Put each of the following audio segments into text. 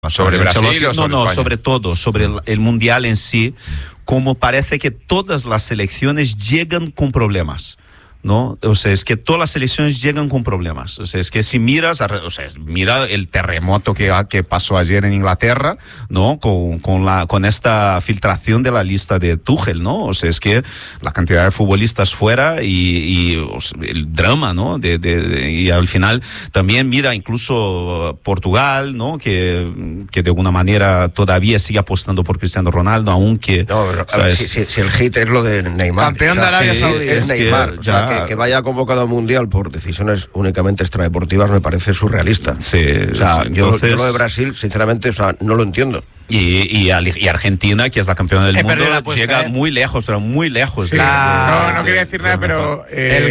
¿Sobre Brasil o sobre España? Sobre todo, sobre el Mundial en sí, como parece que todas las selecciones llegan con problemas, ¿no? O sea, es que todas las selecciones llegan con problemas. O sea, es que si miras, mira el terremoto que pasó ayer en Inglaterra, ¿no? Con esta filtración de la lista de Tuchel, ¿no? O sea, es que la cantidad de futbolistas fuera y o sea, el drama, ¿no? Y al final también mira incluso Portugal, ¿no? Que de alguna manera todavía sigue apostando por Cristiano Ronaldo, aunque... No, pero, a ver, si el hit es lo de Neymar. Campeón de Arabia Saudí. Es Neymar. Que vaya convocado al Mundial por decisiones únicamente extradeportivas me parece surrealista. Sí, o sea, entonces... yo lo de Brasil, sinceramente, o sea, no lo entiendo. Y Argentina, que es la campeona del mundo, llega muy lejos, pero muy lejos. Sí, no quería decir nada, pero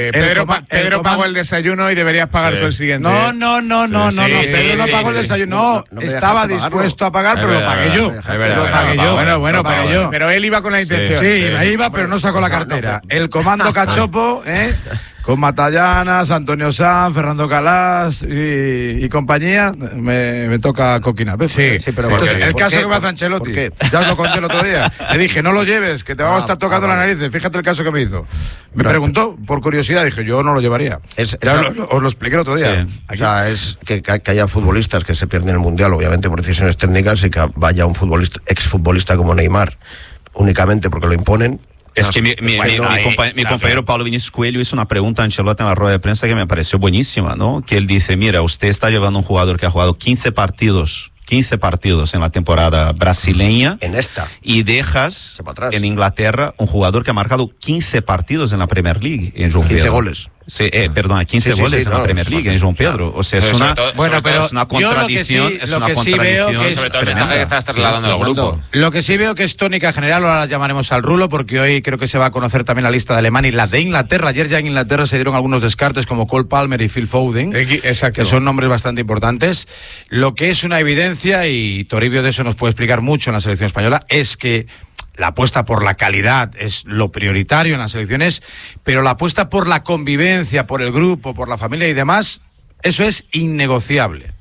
Pedro pagó el desayuno y deberías pagar tú el siguiente. No, Pedro no pagó el desayuno. No, estaba dispuesto a pagar, pero lo pagué yo. Bueno, pero él iba con la intención. Sí, iba, pero no sacó la cartera. El comando cachopo, con Matallanas, Antonio Sanz, Fernando Calas y compañía, me toca coquinar. Sí, pero el caso que me hace Ancelotti, ya os lo conté el otro día. Le dije, no lo lleves, que te vamos a estar tocando la nariz. Fíjate el caso que me hizo. Me preguntó, por curiosidad, dije, yo no lo llevaría. Os lo expliqué el otro día. O sea, es que haya futbolistas que se pierden el Mundial, obviamente por decisiones técnicas, y que vaya un exfutbolista como Neymar, únicamente porque lo imponen. Es que mi compañero Paulo Vinícius Coelho hizo una pregunta a Ancelotti en la rueda de prensa que me pareció buenísima, ¿no? Que él dice, mira, usted está llevando un jugador que ha jugado 15 partidos en la temporada brasileña. En esta. Y dejas en Inglaterra un jugador que ha marcado 15 partidos en la Premier League, en João 15 Pedro. goles. Sí, 15 goles en la Premier League, en João Pedro. O sea, es una contradicción. Es una contradicción. Sobre todo el mensaje que estás trasladando al grupo. Lo que sí veo que es tónica general, ahora llamaremos al rulo, porque hoy creo que se va a conocer también la lista de Alemania y la de Inglaterra. Ayer ya en Inglaterra se dieron algunos descartes como Cole Palmer y Phil Foden, que son nombres bastante importantes. Lo que es una evidencia, y Toribio de eso nos puede explicar mucho en la selección española, es que la apuesta por la calidad es lo prioritario en las selecciones, pero la apuesta por la convivencia, por el grupo, por la familia y demás, eso es innegociable.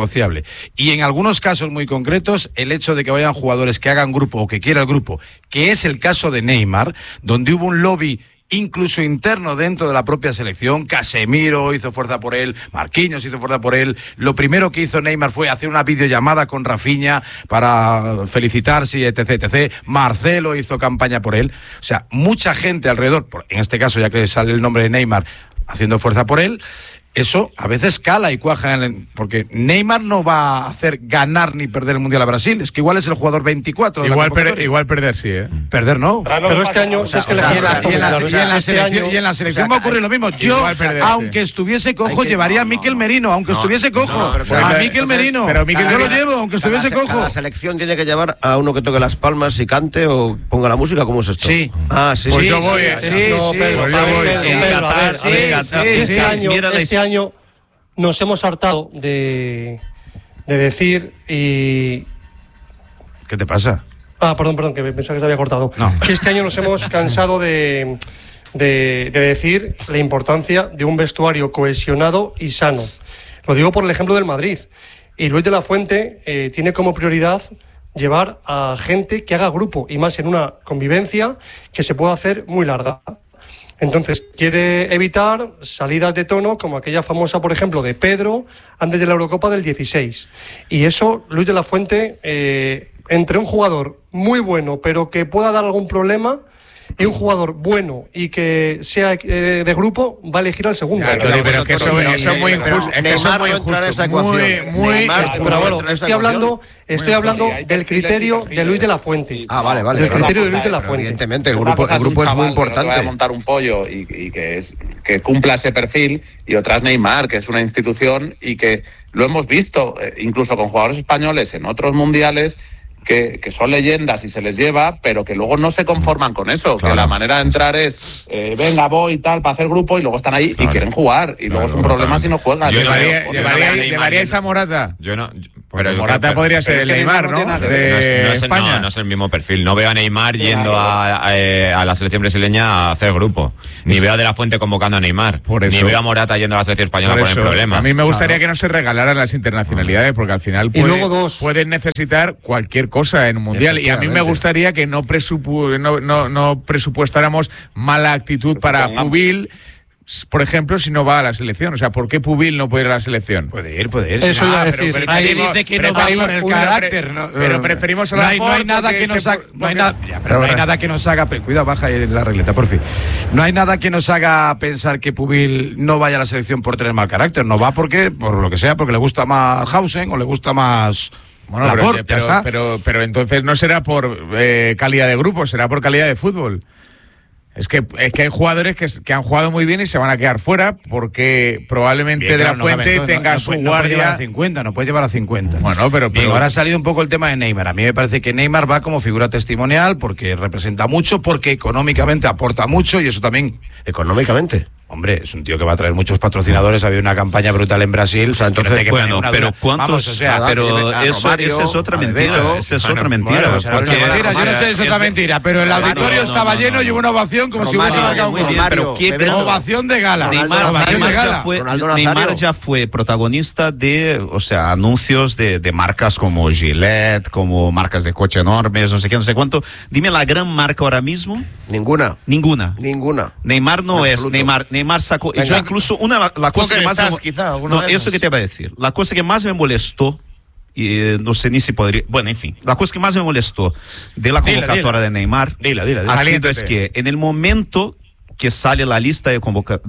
Y en algunos casos muy concretos, el hecho de que vayan jugadores que hagan grupo o que quiera el grupo, que es el caso de Neymar, donde hubo un lobby incluso interno dentro de la propia selección. Casemiro hizo fuerza por él, Marquinhos hizo fuerza por él. Lo primero que hizo Neymar fue hacer una videollamada con Rafinha para felicitarse, etc. Marcelo hizo campaña por él. O sea, mucha gente alrededor, en este caso ya que sale el nombre de Neymar, haciendo fuerza por él. Eso a veces cala y cuaja, porque Neymar no va a hacer ganar ni perder el Mundial a Brasil. Es que igual es el jugador 24. Igual perder sí, Perder no. Pero este año es que y en la selección va a ocurrir lo mismo. Yo, aunque estuviese cojo, llevaría a Mikel Merino, aunque estuviese cojo. A Mikel Merino. Pero yo lo llevo, aunque estuviese cojo. La selección tiene que llevar a uno que toque las palmas y cante o ponga la música. ¿Cómo es esto? Sí. Sí. Pues yo voy. Este año nos hemos hartado de decir y... ¿Qué te pasa? Perdón, que pensaba que se había cortado. No. Que este año nos hemos cansado de decir la importancia de un vestuario cohesionado y sano. Lo digo por el ejemplo del Madrid. Y Luis de la Fuente tiene como prioridad llevar a gente que haga grupo, y más en una convivencia que se pueda hacer muy larga. Entonces, quiere evitar salidas de tono como aquella famosa, por ejemplo, de Pedro antes de la Eurocopa del 16. Y eso, Luis de la Fuente, entre un jugador muy bueno, pero que pueda dar algún problema, y un jugador bueno y que sea de grupo, va a elegir al segundo. Pero que eso es muy injusto. Pero bueno, estoy hablando del criterio de Luis de la Fuente. Vale. Del criterio de Luis de la Fuente. Evidentemente, el grupo es muy importante. Va a montar un pollo y que cumpla ese perfil, y otra es Neymar, que es una institución y que lo hemos visto incluso con jugadores españoles en otros mundiales, que son leyendas y se les lleva, pero que luego no se conforman con eso, que la manera de entrar es venga, voy y tal, para hacer grupo, y luego están ahí y quieren jugar, y luego es un problema si no juegan. ¿Llevaríais a Morata? Yo no, Pero Morata podría ser el Neymar, ¿no? De España. No es el mismo perfil. No veo a Neymar yendo a la selección brasileña a hacer grupo. Ni veo a De La Fuente convocando a Neymar. Ni veo a Morata yendo a la selección española por el problema. A mí me gustaría que no se regalaran las internacionalidades, porque al final pueden necesitar cualquier cosa en un mundial. Y a mí me gustaría que no presupuestáramos mala actitud para Pubil, por ejemplo, si no va a la selección. O sea, ¿por qué Pubil no puede ir a la selección? Puede ir. Eso iba a decir. Pero nadie dice que no va por el carácter. Pero preferimos a la no hay nada que nos haga. No hay nada que nos haga. Cuidado, baja ahí la regleta, por fin. No hay nada que nos haga pensar que Pubil no vaya a la selección por tener mal carácter. No va porque, por lo que sea, porque le gusta más Hausen o le gusta más. Bueno, pero entonces no será por calidad de grupo, será por calidad de fútbol. Es que hay jugadores que han jugado muy bien y se van a quedar fuera porque probablemente bien, De La Fuente tenga su guardia. No puede llevar a 50. Bueno, pero ahora ha salido un poco el tema de Neymar. A mí me parece que Neymar va como figura testimonial porque representa mucho, porque económicamente aporta mucho y eso también. ¿Económicamente? Hombre, es un tío que va a traer muchos patrocinadores. Había una campaña brutal en Brasil. O sea, entonces, bueno, pero ¿cuántos? Pero esa es otra mentira. Esa es otra mentira. Yo no sé si es otra mentira, pero el auditorio estaba lleno y hubo una ovación como si hubiese marcado un gol. Pero qué ovación de gala. Neymar ya fue protagonista de, o sea, anuncios de marcas como Gillette, como marcas de coche enormes, no sé qué, no sé cuánto. Dime la gran marca ahora mismo. Ninguna. Neymar no es. Neymar sacó. Yo incluso la cosa que más eso que te iba a decir. La cosa que más me molestó, y no sé ni si podría. Bueno, en fin, la cosa que más me molestó de la convocatoria de Neymar ha sido es que en el momento que sale la lista de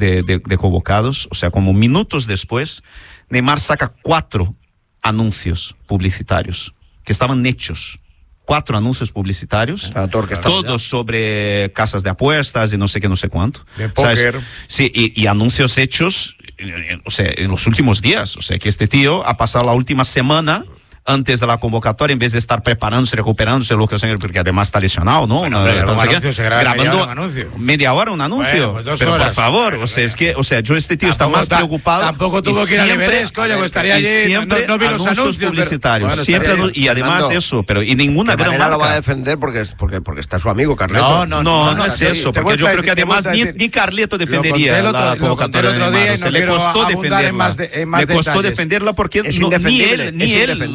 convocados, o sea, como minutos después, Neymar saca 4 anuncios publicitarios que estaban hechos. 4 anuncios publicitarios, todos sobre casas de apuestas y no sé qué, no sé cuánto. De póker. Sí, y anuncios hechos, o sea, en los últimos días. O sea, que este tío ha pasado la última semana antes de la convocatoria, en vez de estar preparándose, recuperándose, lo que sea, porque además está lesionado, ¿no? Bueno, grabando media hora un anuncio. Bueno, pues pero por favor, o sea, es que, o sea, yo este tío está más preocupado. Tampoco tuvo que ir a Everest, coño, pues estaría allí. Siempre no vi los anuncios publicitarios. Bueno, siempre y además eso, pero y ninguna gran marca lo va a defender porque está su amigo Carleto. No es eso, porque yo creo que además ni Carleto defendería la convocatoria de Neymar. Le costó defenderla. Le costó defenderla porque ni él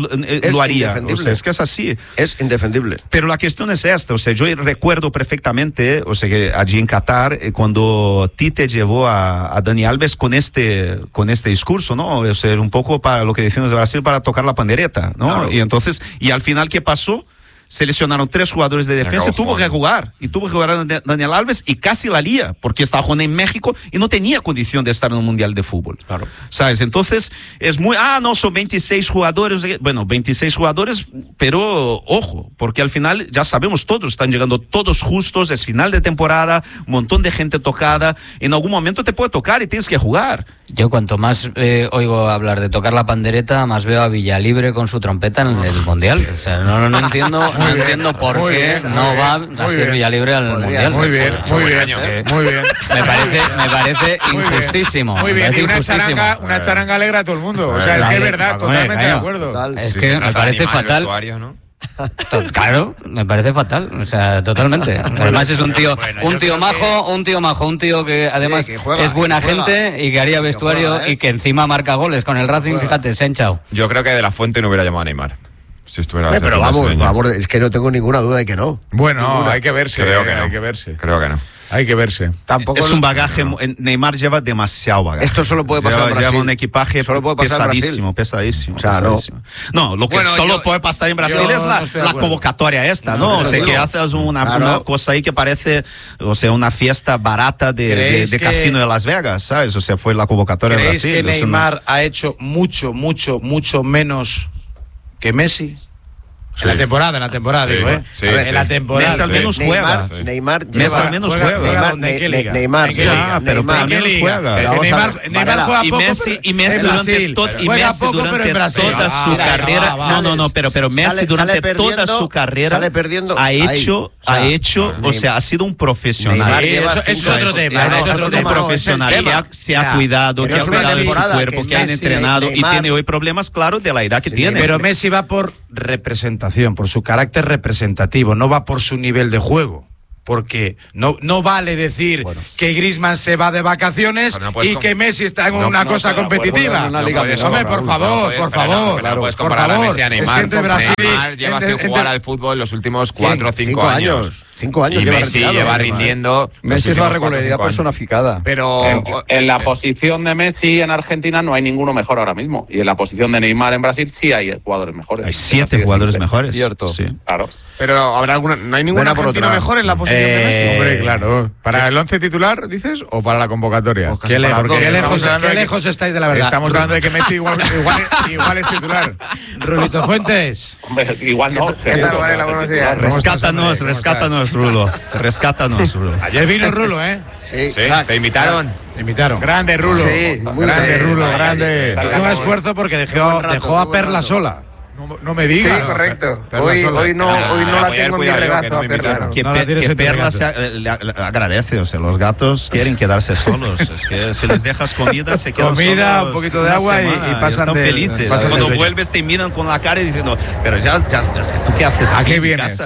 lo haría. O sea, es que es así. Es indefendible. Pero la cuestión es esta. O sea, yo recuerdo perfectamente, o sea, que allí en Qatar, cuando Tite llevó a Dani Alves con este discurso, ¿no? O sea, un poco para lo que decimos de Brasil, para tocar la pandereta, ¿no? Claro. Y entonces, y al final, ¿qué pasó? Seleccionaron 3 jugadores de defensa, tuvo que jugar a Daniel Alves y casi la lía, porque estaba jugando en México y no tenía condición de estar en un mundial de fútbol. Claro. ¿Sabes? Entonces, es muy, son 26 jugadores, bueno, 26 jugadores, pero ojo, porque al final ya sabemos todos, están llegando todos justos, es final de temporada, un montón de gente tocada, en algún momento te puede tocar y tienes que jugar. Yo cuanto más oigo hablar de tocar la pandereta, más veo a Villalibre con su trompeta en el mundial. O sea, no entiendo. No entiendo por qué no va a ser Villalibre al mundial. Muy bien. Me parece injustísimo. Muy bien, y una charanga alegra a todo el mundo. O sea, es que es verdad, totalmente de acuerdo. Es que me parece fatal. Claro, me parece fatal, o sea, totalmente. Además es un tío majo, un tío que además es buena gente y que haría vestuario y que encima marca goles con el Racing, fíjate, se ha hinchado. Yo creo que De La Fuente no hubiera llamado a Neymar. Si pero vamos, es que no tengo ninguna duda de que no. Bueno, hay que verse. Creo que no. Hay que verse. Tampoco es un bagaje. Neymar lleva demasiado bagaje. Esto solo puede pasar en Brasil. Lleva un equipaje pesadísimo. O sea, no, lo que solo puede pasar en Brasil es la convocatoria esta, ¿no? O sea, que haces una cosa ahí que parece, o sea, una fiesta barata de casino de Las Vegas, ¿sabes? O sea, fue la convocatoria de Brasil. ¿Creéis que Neymar ha hecho mucho menos que Messi? En la temporada, digo, ¿eh? Sí, en la temporada. Messi al menos juega. Neymar al menos juega. Neymar, pero al menos juega. Neymar juega poco, y Messi durante toda su carrera. No, pero Messi durante toda su carrera ha hecho, o sea, ha sido un profesional. Eso es otro tema. Ha sido un profesional, se ha cuidado, que ha cuidado de su cuerpo, que ha entrenado y tiene hoy problemas, claro, de la edad que tiene. Pero Messi va por representación, por su carácter representativo, no va por su nivel de juego. Porque no vale decir que Griezmann se va de vacaciones y que Messi está en una cosa competitiva. Hombre, por favor. No puedes comparar a Messi a Neymar. Es que entre Brasil Neymar lleva sin jugar al fútbol los últimos 4 o 5 años. 5 años y Messi lleva rindiendo. Messi es la regularidad personificada. Pero en la posición de Messi en Argentina no hay ninguno mejor ahora mismo. Y en la posición de Neymar en Brasil sí hay jugadores mejores. Hay 7 jugadores mejores. Cierto. Sí. Claro. Pero habrá alguna. ¿No hay ningún argentino mejor en la posición de Messi? Hombre, claro. ¿Para el 11 titular, dices? ¿O para la convocatoria? ¿Qué lejos estáis de la verdad? Estamos hablando de que Messi igual es titular. Rulito Fuentes. Hombre, igual no. ¿Qué tal, Varela? Buenos días. Rescátanos, Rulo. Rescátanos, Rulo. Ayer vino Rulo, ¿eh? Sí. ¿Te invitaron? Grande, Rulo. Sí, grande, Rulo, grande. Hizo un esfuerzo porque dejó a Perla sola. No me digas. Sí, correcto. Hoy no la tengo en mi regazo a Perla. Que Perla le agradece, o sea, los gatos quieren quedarse solos. Es que si les dejas comida, se quedan comida, solos un poquito de agua y pasan están felices. Cuando vuelves te miran con la cara y diciendo, pero ya ¿tú qué haces? ¿A qué vienes?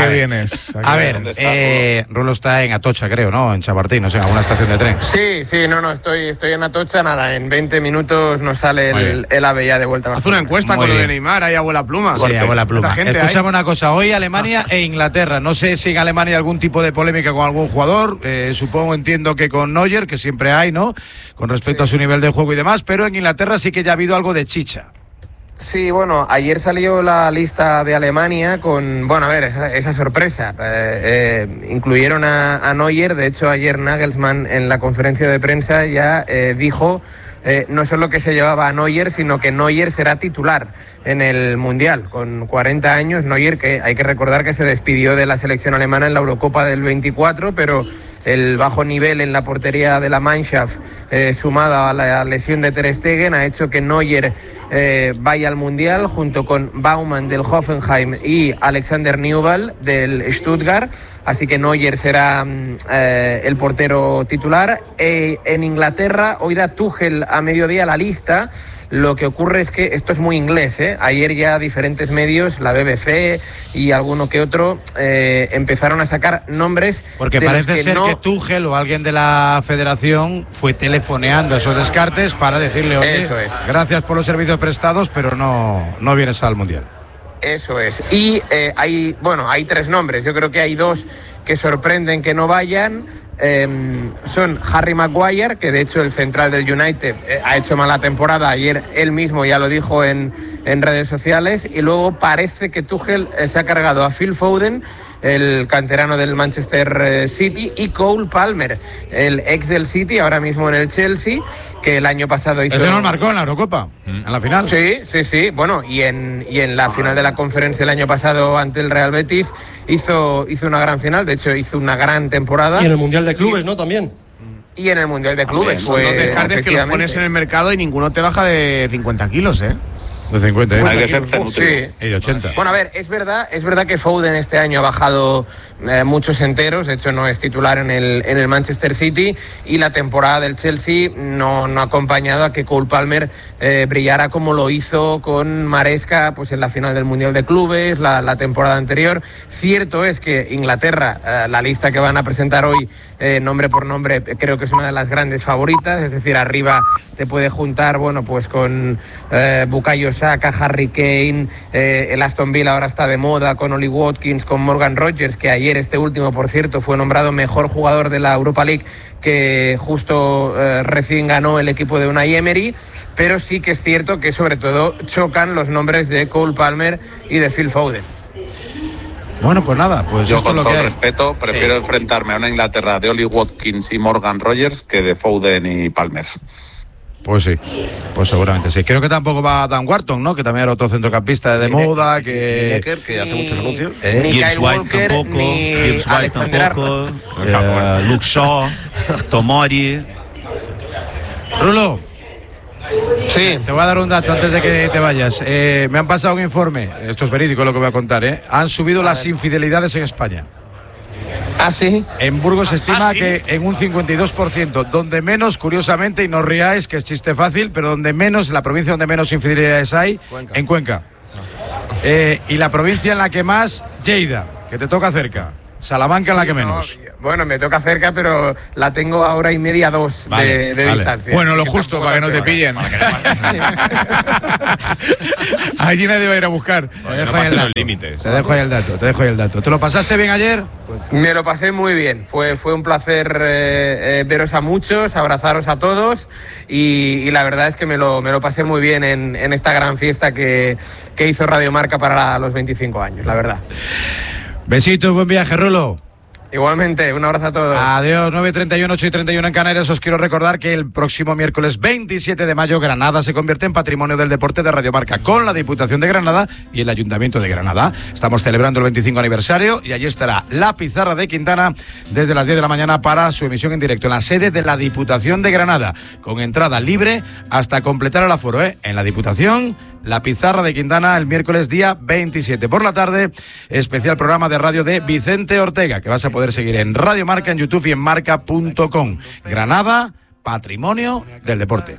A ver, Rulo está en Atocha, creo, ¿no? En Chamartín, no sé, en alguna estación de tren. Sí, estoy en Atocha, nada, en 20 minutos nos sale el AVE ya de vuelta. Haz una encuesta con lo de Neymar, ahí abuela pluma. Sí, abuela pluma. Escuchamos una cosa, hoy Alemania e Inglaterra. No sé si en Alemania hay algún tipo de polémica con algún jugador, entiendo que con Neuer, que siempre hay, ¿no? Con respecto a su nivel de juego y demás, pero en Inglaterra sí que ya ha habido algo de chicha. Sí, bueno, ayer salió la lista de Alemania con, esa sorpresa. Incluyeron a Neuer, de hecho ayer Nagelsmann en la conferencia de prensa ya dijo no solo que se llevaba a Neuer, sino que Neuer será titular en el Mundial. Con 40 años, Neuer, que hay que recordar que se despidió de la selección alemana en la Eurocopa del 24, pero el bajo nivel en la portería de la Mannschaft, sumado a la lesión de Ter Stegen, ha hecho que Neuer vaya al Mundial junto con Baumann del Hoffenheim y Alexander Newell del Stuttgart. Así que Neuer será el portero titular. En Inglaterra, hoy da Tuchel a mediodía la lista. Lo que ocurre es que esto es muy inglés, ¿eh? Ayer ya diferentes medios, la BBC y alguno que otro, empezaron a sacar nombres. Porque parece ser que Tuchel o alguien de la federación fue telefoneando esos descartes para decirle, oye, gracias por los servicios prestados, pero no vienes al Mundial. Eso es. Y hay 3 nombres. Yo creo que hay 2 que sorprenden que no vayan. Son Harry Maguire, que de hecho el central del United ha hecho mala temporada. Ayer él mismo ya lo dijo en redes sociales. Y luego parece que Tuchel se ha cargado a Phil Foden, el canterano del Manchester City, y Cole Palmer, el ex del City, ahora mismo en el Chelsea, que el año pasado hizo... Ese nos marcó en la Eurocopa, en la final. Sí. Bueno, y en la final de la conferencia el año pasado ante el Real Betis hizo una gran final, de hecho hizo una gran temporada. Y en el Mundial de Clubes, ¿no? También. Y en el Mundial de Clubes. No descartes que los pones en el mercado y ninguno te baja de 50 kilos, ¿eh? De 50, Hay que ser sí. Y de 80. Bueno, a ver, es verdad que Foden este año ha bajado muchos enteros, de hecho no es titular en el Manchester City, y la temporada del Chelsea no ha acompañado a que Cole Palmer brillara como lo hizo con Maresca pues en la final del Mundial de Clubes, la temporada anterior. Cierto es que Inglaterra, la lista que van a presentar hoy, nombre por nombre, creo que es una de las grandes favoritas, es decir, arriba te puede juntar, pues con Bukayo Saka, Harry Kane, el Aston Villa ahora está de moda con Oli Watkins, con Morgan Rogers, que ayer este último, por cierto, fue nombrado mejor jugador de la Europa League, que justo recién ganó el equipo de Unai Emery. Pero sí que es cierto que sobre todo chocan los nombres de Cole Palmer y de Phil Foden. Bueno, pues nada, pues yo esto con es lo todo que hay. Respeto prefiero enfrentarme a una Inglaterra de Oli Watkins y Morgan Rogers que de Foden y Palmer. Pues sí, pues seguramente sí. Creo que tampoco va Dan Wharton, ¿no? Que también era otro centrocampista de moda, que hace muchos anuncios. Gibbs White tampoco, Luke Shaw, Tomori. Rulo. Sí. Te voy a dar un dato antes de que te vayas. Me han pasado un informe, esto es verídico lo que voy a contar, Han subido las infidelidades en España. ¿Ah, sí? En Burgos se estima que en un 52%, donde menos, curiosamente, y no os riáis, que es chiste fácil, pero donde menos, la provincia donde menos infidelidades hay, Cuenca. En Cuenca. Y la provincia en la que más, Lleida, que te toca cerca. Salamanca en la que menos. Bueno, me toca cerca, pero la tengo a 1:30, 2 de distancia. Bueno, lo justo para que no te pillen. Allí nadie va a ir a buscar. Te dejo ahí los límites. Te dejo ahí el dato. ¿Te lo pasaste bien ayer? Me lo pasé muy bien. Fue un placer veros a muchos, abrazaros a todos y la verdad es que me lo pasé muy bien en esta gran fiesta que hizo Radio Marca para los 25 años, la verdad. Besitos, buen viaje, Rulo. Igualmente, un abrazo a todos. Adiós, 9:31, 8:31 en Canarias. Os quiero recordar que el próximo miércoles 27 de mayo Granada se convierte en Patrimonio del Deporte de Radio Marca con la Diputación de Granada y el Ayuntamiento de Granada. Estamos celebrando el 25 aniversario y allí estará la Pizarra de Quintana desde las 10 de la mañana para su emisión en directo en la sede de la Diputación de Granada, con entrada libre hasta completar el aforo, En la Diputación, la Pizarra de Quintana el miércoles día 27 por la tarde, especial programa de radio de Vicente Ortega, que vas a poder seguir en Radio Marca, en YouTube y en marca.com. Granada, patrimonio del deporte.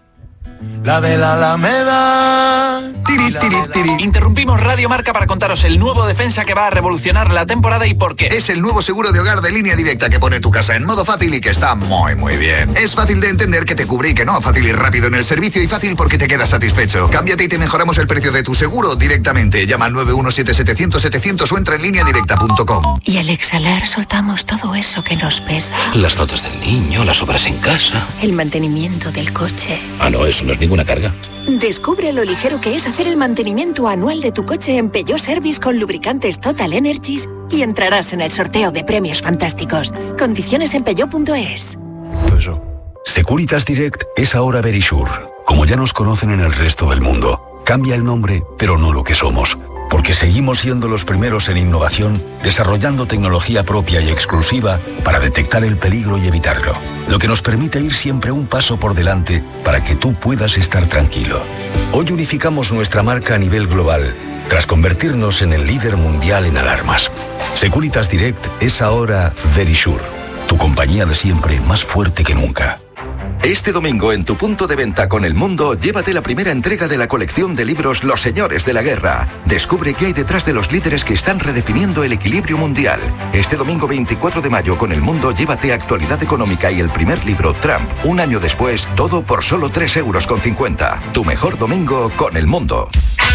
La de la Alameda. Tiri, tiri, tiri. Interrumpimos Radio Marca para contaros el nuevo defensa que va a revolucionar la temporada y por qué. Es el nuevo seguro de hogar de Línea Directa que pone tu casa en modo fácil y que está muy, muy bien. Es fácil de entender, que te cubre y que no. Fácil y rápido en el servicio y fácil porque te quedas satisfecho. Cámbiate y te mejoramos el precio de tu seguro directamente. Llama al 917-700-700 o entra en lineadirecta.com. Y al exhalar soltamos todo eso que nos pesa. Las notas del niño, las obras en casa. El mantenimiento del coche. Ah, no, eso no es ninguna carga. Descubre lo ligero que es hacer el mantenimiento anual de tu coche en Peugeot Service con lubricantes Total Energies y entrarás en el sorteo de premios fantásticos. Condiciones en peugeot.es. Securitas Direct es ahora Verisure. Como ya nos conocen en el resto del mundo, cambia el nombre, pero no lo que somos. Porque seguimos siendo los primeros en innovación, desarrollando tecnología propia y exclusiva para detectar el peligro y evitarlo. Lo que nos permite ir siempre un paso por delante para que tú puedas estar tranquilo. Hoy unificamos nuestra marca a nivel global, tras convertirnos en el líder mundial en alarmas. Securitas Direct es ahora Verisure, tu compañía de siempre más fuerte que nunca. Este domingo en tu punto de venta con El Mundo, llévate la primera entrega de la colección de libros Los Señores de la Guerra. Descubre qué hay detrás de los líderes que están redefiniendo el equilibrio mundial. Este domingo 24 de mayo con El Mundo, llévate Actualidad Económica y el primer libro Trump. Un año después, todo por solo 3,50 €. Tu mejor domingo con El Mundo.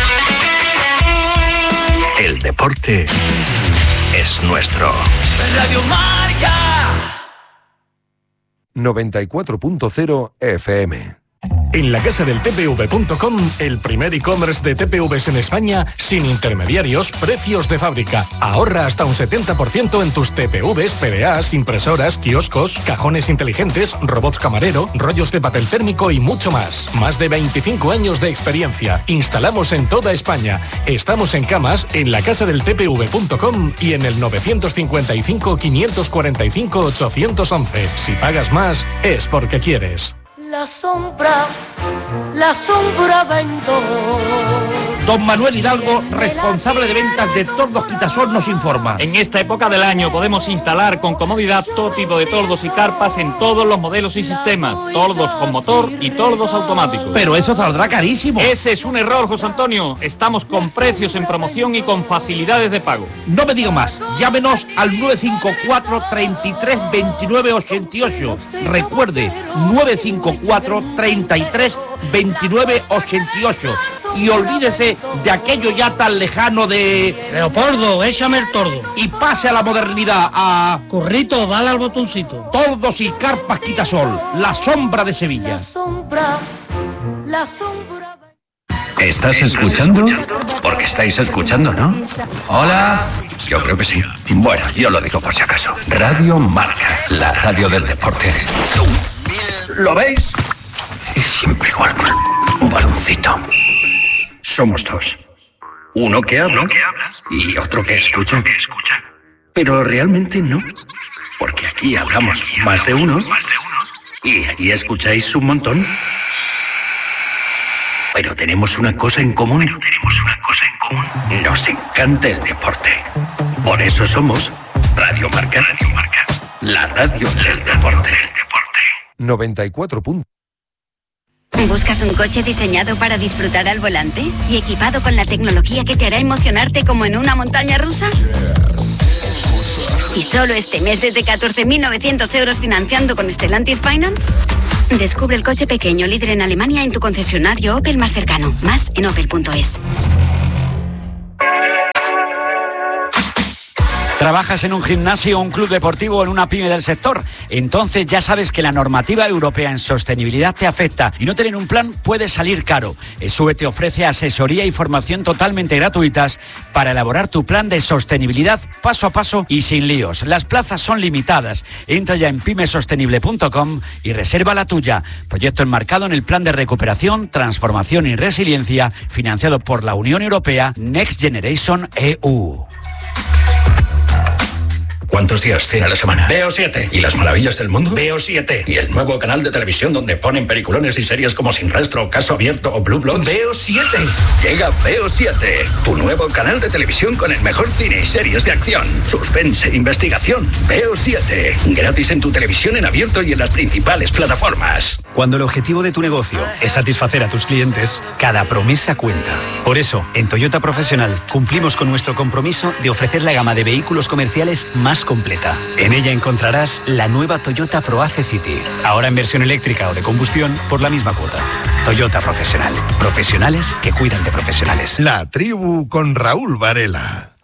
El deporte es nuestro. Radio Marca. 94.0 FM. En la casa del TPV.com, el primer e-commerce de TPVs en España, sin intermediarios, precios de fábrica. Ahorra hasta un 70% en tus TPVs, PDAs, impresoras, kioscos, cajones inteligentes, robots camarero, rollos de papel térmico y mucho más. Más de 25 años de experiencia. Instalamos en toda España. Estamos en Camas, en la casa del TPV.com y en el 955-545-811. Si pagas más, es porque quieres. La sombra vendó. Don Manuel Hidalgo, responsable de ventas de Tordos Quitasol, nos informa. En esta época del año podemos instalar con comodidad todo tipo de tordos y carpas en todos los modelos y sistemas. Tordos con motor y tordos automáticos. Pero eso saldrá carísimo. Ese es un error, José Antonio. Estamos con precios en promoción y con facilidades de pago. No me diga más. Llámenos al 954 33 29 88. Recuerde, 954 33 29 88. Y olvídese de aquello ya tan lejano de... Leopoldo, échame el tordo. Y pase a la modernidad, a... Corrito, dale al botoncito. Tordos y carpas Quitasol, la sombra de Sevilla. La sombra... ¿Estás escuchando? Porque estáis escuchando, ¿no? Hola. Yo creo que sí. Bueno, yo lo digo por si acaso. Radio Marca, la radio del deporte. ¿Lo veis? siempre igual, un baloncito. Somos dos. Uno que habla y otro que escucha. Pero realmente no, porque aquí hablamos más de uno y allí escucháis un montón. Pero tenemos una cosa en común. Nos encanta el deporte. Por eso somos Radio Marca, la radio del deporte. 94. ¿Buscas un coche diseñado para disfrutar al volante y equipado con la tecnología que te hará emocionarte como en una montaña rusa? ¿Y solo este mes desde 14.900 euros financiando con Stellantis Finance? Descubre el coche pequeño líder en Alemania en tu concesionario Opel más cercano. Más en opel.es. ¿Trabajas en un gimnasio, un club deportivo o en una pyme del sector? Entonces ya sabes que la normativa europea en sostenibilidad te afecta y no tener un plan puede salir caro. ESUE te ofrece asesoría y formación totalmente gratuitas para elaborar tu plan de sostenibilidad paso a paso y sin líos. Las plazas son limitadas. Entra ya en pymesostenible.com y reserva la tuya. Proyecto enmarcado en el Plan de Recuperación, Transformación y Resiliencia financiado por la Unión Europea Next Generation EU. ¿Cuántos días tiene la semana? Veo 7. ¿Y las maravillas del mundo? Veo 7. ¿Y el nuevo canal de televisión donde ponen peliculones y series como Sin Rastro, Caso Abierto o Blue Bloods? Veo 7. Llega Veo 7, tu nuevo canal de televisión con el mejor cine y series de acción, suspense, investigación. Veo 7. Gratis en tu televisión en abierto y en las principales plataformas. Cuando el objetivo de tu negocio es satisfacer a tus clientes, cada promesa cuenta. Por eso, en Toyota Profesional cumplimos con nuestro compromiso de ofrecer la gama de vehículos comerciales más completa. En ella encontrarás la nueva Toyota ProAce City, ahora en versión eléctrica o de combustión por la misma cuota. Toyota Profesional. Profesionales que cuidan de profesionales. La tribu con Raúl Varela.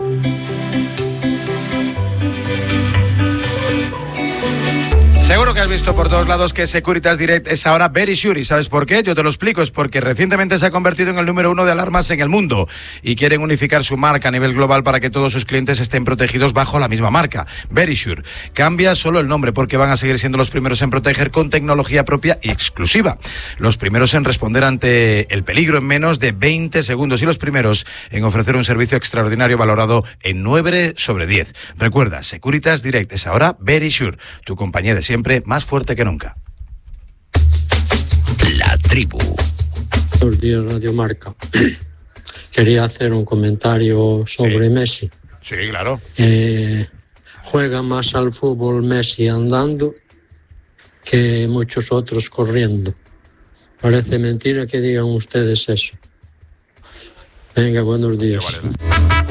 Seguro que has visto por todos lados que Securitas Direct es ahora Very Sure. ¿Y sabes por qué? Yo te lo explico. Es porque recientemente se ha convertido en el número 1 de alarmas en el mundo y quieren unificar su marca a nivel global para que todos sus clientes estén protegidos bajo la misma marca, Very Sure. Cambia solo el nombre porque van a seguir siendo los primeros en proteger con tecnología propia y exclusiva. Los primeros en responder ante el peligro en menos de 20 segundos y los primeros en ofrecer un servicio extraordinario valorado en 9 sobre 10. Recuerda, Securitas Direct es ahora Very Sure, tu compañía de siempre más fuerte que nunca. La tribu. Buenos días, Radio Marca. Quería hacer un comentario sobre Messi. Sí, claro. Juega más al fútbol Messi andando que muchos otros corriendo. Parece mentira que digan ustedes eso. Venga, buenos días.